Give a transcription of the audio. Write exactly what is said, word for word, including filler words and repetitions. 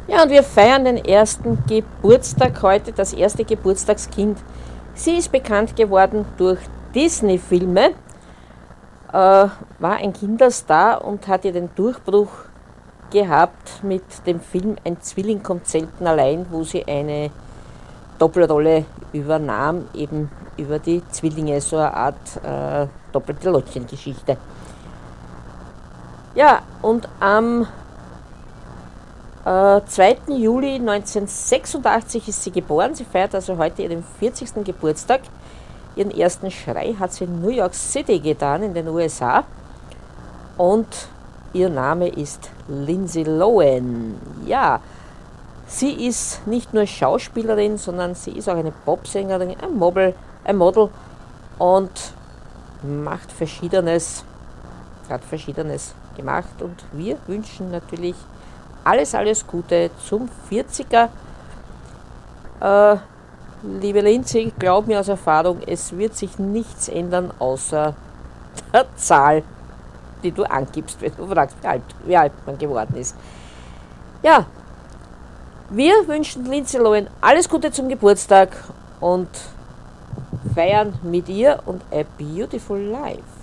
Ja, und wir feiern den ersten Geburtstag heute, das erste Geburtstagskind. Sie ist bekannt geworden durch Disney-Filme, äh, war ein Kinderstar und hat ihr den Durchbruch gehabt mit dem Film Ein Zwilling kommt selten allein, wo sie eine Doppelrolle übernahm, eben über die Zwillinge, so eine Art äh, doppelte Lottchen-Geschichte. Ja, und am äh, zweiten Juli neunzehnhundertsechsundachtzig ist sie geboren. Sie feiert also heute ihren vierzigsten Geburtstag. Ihren ersten Schrei hat sie in New York City getan, in den U S A. Und ihr Name ist Lindsay Lohan. Ja, sie ist nicht nur Schauspielerin, sondern sie ist auch eine Popsängerin, ein Model, ein Model und macht Verschiedenes, hat Verschiedenes gemacht. Und wir wünschen natürlich alles, alles Gute zum vierziger. Äh, liebe Lindsay, glaub mir aus Erfahrung, es wird sich nichts ändern, außer der Zahl, die du angibst, wenn du fragst, wie alt, wie alt man geworden ist. Ja, wir wünschen Lindsay Lohan alles Gute zum Geburtstag und feiern mit ihr und a beautiful life.